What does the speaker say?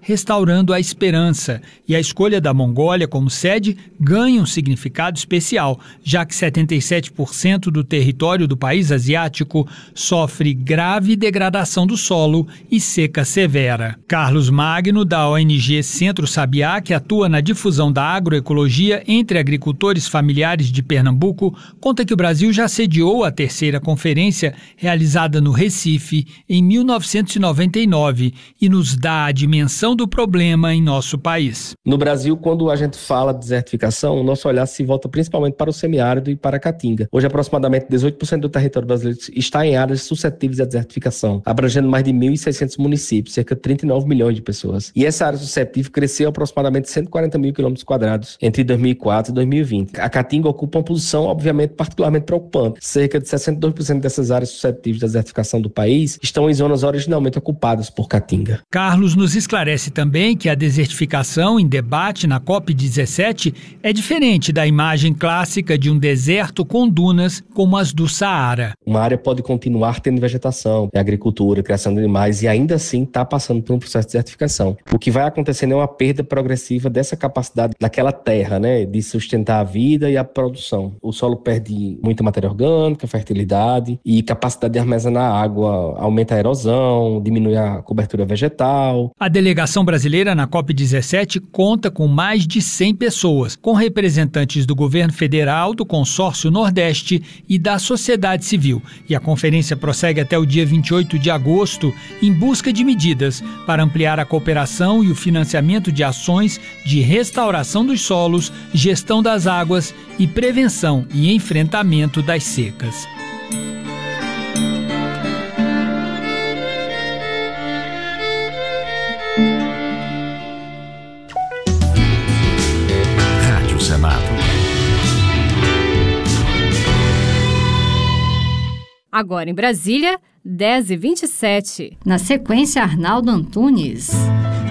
Restaurando a Esperança, e a escolha da Mongólia como sede ganha um significado especial, já que 77% do território do país asiático sofre grave degradação do solo e seca severa. Carlos Magno, da ONG Centro Sabiá, que atua na difusão da agroecologia entre agricultores familiares de Pernambuco, conta que o Brasil já sediou a terceira conferência realizada no Recife em 1999 e nos dá a dimensão do problema em nosso país. No Brasil, quando a gente fala de desertificação, o nosso olhar se volta principalmente para o semiárido e para a caatinga. Hoje, aproximadamente 18% do território brasileiro está em áreas suscetíveis à desertificação, abrangendo mais de 1.600 municípios, cerca de 39 milhões de pessoas. E essa área suscetível cresceu aproximadamente 140 mil quilômetros quadrados entre 2004 e 2020. A caatinga ocupa uma posição, obviamente, particularmente preocupante. Cerca de 62% dessas áreas suscetíveis à desertificação do país estão em zonas originalmente ocupadas por caatinga. Carlos nos esclarece também que a desertificação em debate na COP17 é diferente da imagem clássica de um deserto com dunas como as do Saara. Uma área pode continuar tendo vegetação, agricultura, criação de animais e ainda assim está passando por um processo de desertificação. O que vai acontecendo é uma perda progressiva dessa capacidade daquela terra, de sustentar a vida e a produção. O solo perde muita matéria orgânica, fertilidade e capacidade de armazenar água, aumenta a erosão, diminui a cobertura vegetal. A delegação brasileira na COP17 conta com mais de 100 pessoas, com representantes do governo federal, do Consórcio Nordeste e da sociedade civil. E a conferência prossegue até o dia 28 de agosto em busca de medidas para ampliar a cooperação e o financiamento de ações de restauração dos solos, gestão das águas e prevenção e enfrentamento das secas. Rádio Senado. Agora em Brasília, 10h27. Na sequência, Arnaldo Antunes.